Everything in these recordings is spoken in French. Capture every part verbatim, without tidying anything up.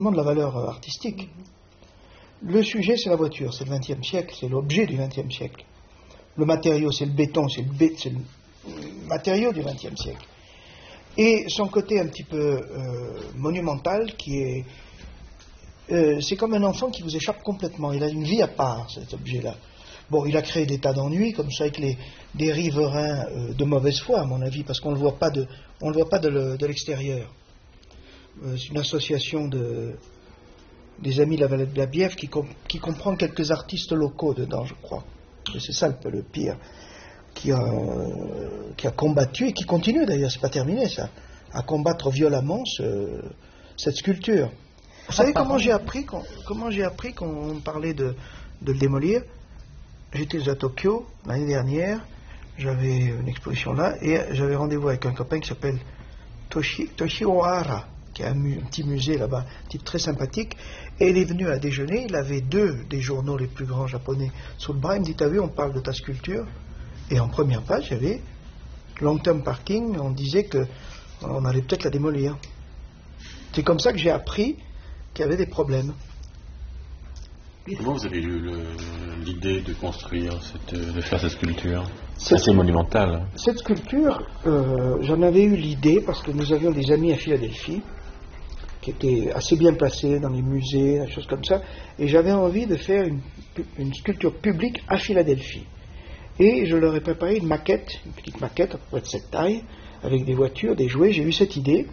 de la valeur artistique. Le sujet, c'est la voiture, c'est le vingtième siècle, c'est l'objet du vingtième siècle. Le matériau, c'est le béton, c'est le, bé- c'est le matériau du vingtième siècle. Et son côté un petit peu euh, monumental, qui est... Euh, c'est comme un enfant qui vous échappe complètement. Il a une vie à part, cet objet-là. Bon, il a créé des tas d'ennuis, comme ça, avec les, des riverains euh, de mauvaise foi, à mon avis, parce qu'on ne le voit pas de, on le voit pas de, le, de l'extérieur. Euh, c'est une association de... des amis de la vallée de la Bièvre qui, com- qui comprend quelques artistes locaux dedans, je crois. Et c'est ça le peu le pire. Qui a, euh, qui a combattu, et qui continue d'ailleurs, c'est pas terminé ça, à combattre violemment ce, cette sculpture. Vous savez comment j'ai appris qu'on, comment j'ai appris qu'on parlait de, de le démolir? J'étais à Tokyo l'année dernière, j'avais une exposition là, et j'avais rendez-vous avec un copain qui s'appelle Toshi, Toshiro Hara, qui a un, mu- un petit musée là-bas, un type très sympathique, et il est venu à déjeuner, il avait deux des journaux les plus grands japonais sous le bras, il me dit, t'as vu, on parle de ta sculpture, et en première page, il y avait long term parking, on disait qu'on allait peut-être la démolir. C'est comme ça que j'ai appris qu'il y avait des problèmes. Comment vous avez eu le- l'idée de construire, cette, de faire cette sculpture? C'est C'est- assez monumental. Cette sculpture, euh, j'en avais eu l'idée parce que nous avions des amis à Philadelphie qui étaient assez bien placés dans les musées, des choses comme ça, et j'avais envie de faire une, une sculpture publique à Philadelphie. Et je leur ai préparé une maquette, une petite maquette à peu près de cette taille, avec des voitures, des jouets. J'ai eu cette idée,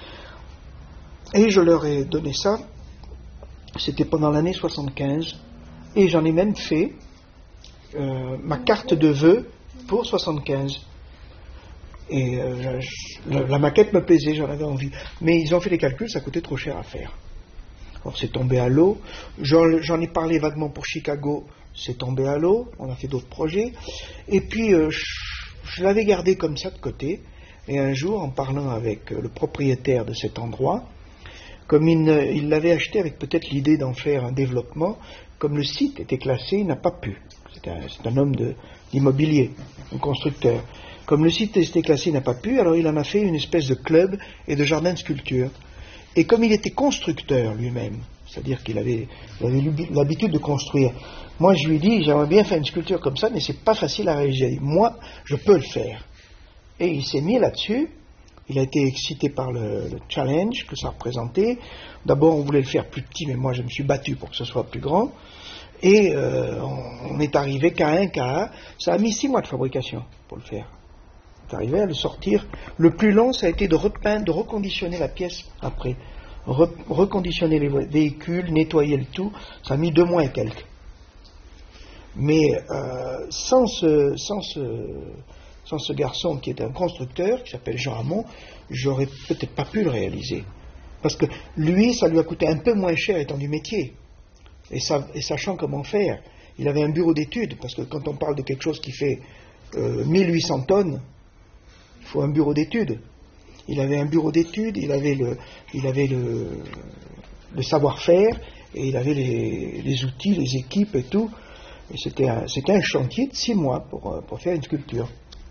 et je leur ai donné ça. C'était pendant l'année soixante-quinze, et j'en ai même fait euh, ma carte de vœux pour soixante-quinze. Et euh, je- la, la maquette me plaisait, j'en avais envie. Mais ils ont fait les calculs, ça coûtait trop cher à faire. Alors c'est tombé à l'eau. J'en, j'en ai parlé vaguement pour Chicago, c'est tombé à l'eau. On a fait d'autres projets. Et puis euh, je, je l'avais gardé comme ça de côté. Et un jour, en parlant avec euh, le propriétaire de cet endroit, comme il, ne- il l'avait acheté avec peut-être l'idée d'en faire un développement, comme le site était classé, il n'a pas pu. C'est un, c'est un homme de, d'immobilier, un constructeur. Comme le site était classé, il n'a pas pu, alors il en a fait une espèce de club et de jardin de sculpture. Et comme il était constructeur lui-même, c'est-à-dire qu'il avait, il avait l'habi- l'habitude de construire, moi je lui ai dit, j'aimerais bien faire une sculpture comme ça, mais c'est pas facile à réaliser. Moi, je peux le faire. Et il s'est mis là-dessus. Il a été excité par le, le challenge que ça représentait. D'abord, on voulait le faire plus petit, mais moi, je me suis battu pour que ce soit plus grand. Et euh, on, on est arrivé K un, K un. Ça a mis six mois de fabrication pour le faire. On est arrivé à le sortir. Le plus long, ça a été de repeindre, de reconditionner la pièce après. Re- reconditionner les véhicules, nettoyer le tout. Ça a mis deux mois et quelques. Mais euh, sans ce... Sans ce Sans ce garçon qui est un constructeur, qui s'appelle Jean Hamon, j'aurais peut-être pas pu le réaliser. Parce que lui, ça lui a coûté un peu moins cher étant du métier. Et, ça, et sachant comment faire. Il avait un bureau d'études, parce que quand on parle de quelque chose qui fait euh, mille huit cents tonnes, il faut un bureau d'études. Il avait un bureau d'études, il avait le, il avait le, le savoir-faire, et il avait les, les outils, les équipes et tout. Et c'était un, c'était un chantier de six mois pour, pour faire une sculpture.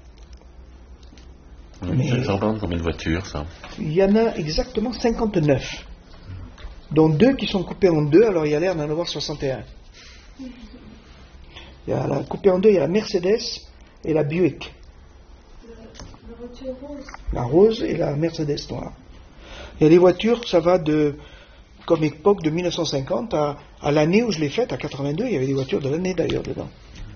Mais... Ça représente combien de voitures, ça? Il y en a exactement cinquante-neuf, dont deux qui sont coupées en deux, alors il y a l'air d'en avoir soixante et un. Il y a la coupée en deux, il y a la Mercedes et la Buick. La voiture rose. La rose et la Mercedes noire. Il y a des voitures, ça va de, comme époque, de mille neuf cent cinquante à, à l'année où je l'ai faite, à quatre-vingt-deux, il y avait des voitures de l'année d'ailleurs dedans.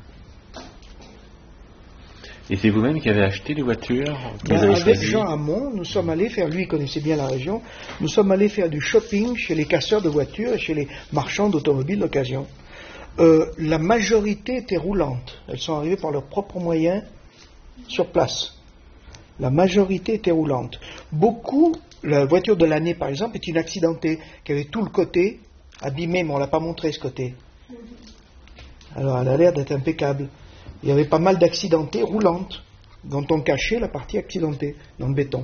Et c'est vous-même qui avez acheté les voitures que Ben, vous avez avec choisies? Jean Hamon, nous sommes allés faire, lui il connaissait bien la région, nous sommes allés faire du shopping chez les casseurs de voitures et chez les marchands d'automobiles d'occasion. Euh, la majorité était roulante. Elles sont arrivées par leurs propres moyens sur place. La majorité était roulante. Beaucoup, la voiture de l'année par exemple, est une accidentée qui avait tout le côté abîmé, mais on ne l'a pas montré ce côté. Alors elle a l'air d'être impeccable. Il y avait pas mal d'accidentées roulantes, dont on cachait la partie accidentée dans le béton.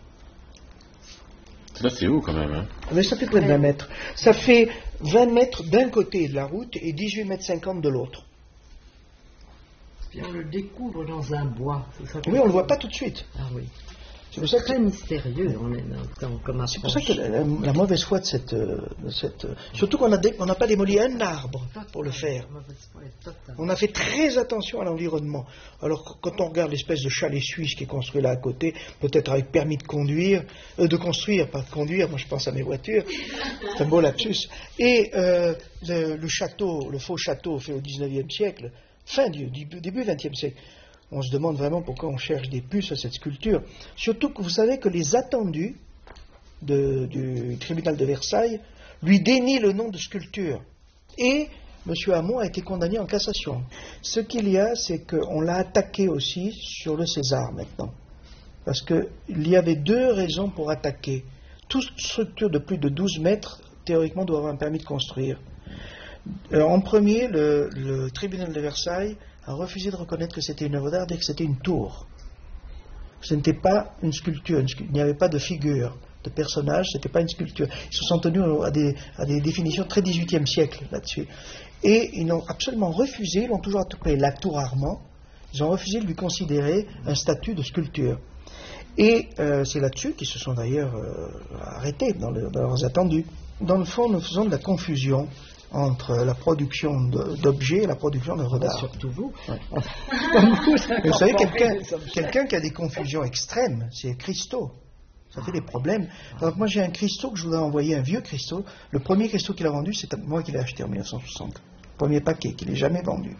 Ça, c'est haut quand même. Hein. Mais ça fait près de vingt mètres. Ça fait vingt mètres d'un côté de la route et dix-huit mètres cinquante de l'autre. Et on le découvre dans un bois. C'est ça que- Oui, on ne le voit pas tout de suite. Ah oui. C'est pour ça que très mystérieux on est dans, comme approche. C'est pour ça que la, la, la mauvaise foi de cette, de cette surtout qu'on n'a pas démoli un arbre pour le faire. On a fait très attention à l'environnement. Alors quand on regarde l'espèce de chalet suisse qui est construit là à côté, peut-être avec permis de conduire, euh, de construire, pas de conduire, moi je pense à mes voitures, c'est un beau lapsus, et euh, le, le château, le faux château fait au dix-neuvième siècle, fin du, du début vingtième siècle. On se demande vraiment pourquoi on cherche des puces à cette sculpture. Surtout que vous savez que les attendus de, du tribunal de Versailles lui dénient le nom de sculpture. Et M. Hamon a été condamné en cassation. Ce qu'il y a, c'est qu'on l'a attaqué aussi sur le César maintenant. Parce qu'il y avait deux raisons pour attaquer. Toute structure de plus de douze mètres, théoriquement, doit avoir un permis de construire. Euh, en premier, le, le tribunal de Versailles a refusé de reconnaître que c'était une œuvre d'art et que c'était une tour. Ce n'était pas une sculpture, une sculpture, il n'y avait pas de figure, de personnage, ce n'était pas une sculpture. Ils se sont tenus à des, à des définitions très dix-huitième siècle là-dessus. Et ils ont absolument refusé, ils l'ont toujours appelé la tour Armand, ils ont refusé de lui considérer un statut de sculpture. Et euh, c'est là-dessus qu'ils se sont d'ailleurs euh, arrêtés dans, le, dans leurs attendus. Dans le fond, nous faisons de la confusion entre la production d'objets et la production d'œuvres d'art. Surtout vous. Ouais. Vous savez, quelqu'un quelqu'un qui a des confusions extrêmes, c'est Christo. Ça fait des problèmes. Donc moi j'ai un Christo que je voudrais envoyer, un vieux Christo. Le premier Christo qu'il a vendu, c'est moi qui l'ai acheté en mille neuf cent soixante. Le premier paquet qu'il n'ait jamais vendu.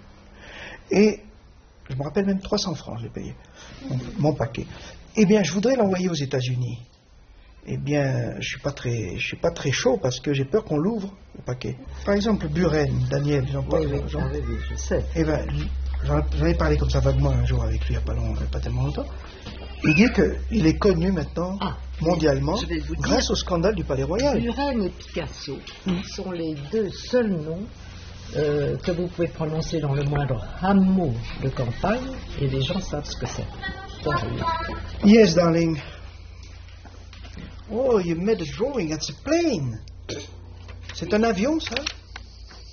Et je me rappelle même trois cents francs, j'ai payé mon, mon paquet. Eh bien, je voudrais l'envoyer aux États-Unis. Eh bien, je suis pas très, je suis pas très chaud parce que j'ai peur qu'on l'ouvre le paquet. Par exemple, Buren, Daniel, j'en parle. Oui, oui, j'en ai vu, je sais. Eh ben, j'en ai parlé comme ça vaguement un jour avec lui, il n'y a pas, long, pas tellement longtemps. Il dit qu'il est connu maintenant ah, mondialement grâce au scandale du Palais Royal. Buren et Picasso mmh. sont les deux seuls noms euh, que vous pouvez prononcer dans le moindre hameau de campagne et les gens savent ce que c'est. Yes, darling. Oh, you made a drawing, that's a plane. C'est un avion, ça?